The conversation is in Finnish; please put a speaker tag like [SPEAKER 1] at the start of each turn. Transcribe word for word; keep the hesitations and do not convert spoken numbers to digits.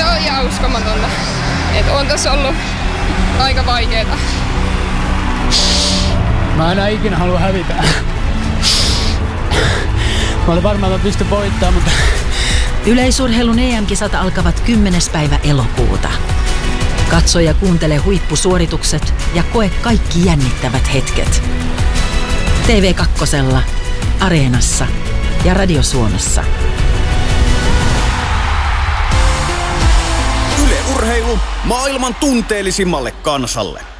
[SPEAKER 1] on ihan uskomatonta. Et on tässä ollut aika vaikeeta.
[SPEAKER 2] Mä enää ikinä halua hävitä. Mä olin varmaan, että mä pystyn voittamaan, mutta...
[SPEAKER 3] Yleisurheilun E M-kisat alkavat kymmenes päivä elokuuta. Katso ja kuuntele huippusuoritukset ja koe kaikki jännittävät hetket. T V kaksi, Areenassa ja Radio Suomessa.
[SPEAKER 4] Yle Urheilu maailman tunteellisimmalle kansalle.